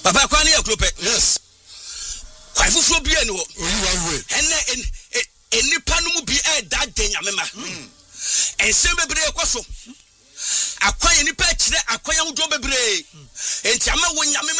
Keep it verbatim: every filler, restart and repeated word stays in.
Papa kwani ya klope. Yes. Kwa fufuo bi eni ho. One way. Ene enipa no mu bi e da den amema. Ensem bebre ekoso. Akwan enipa kire akwan ya wodo bebre. Enti ama wo nyame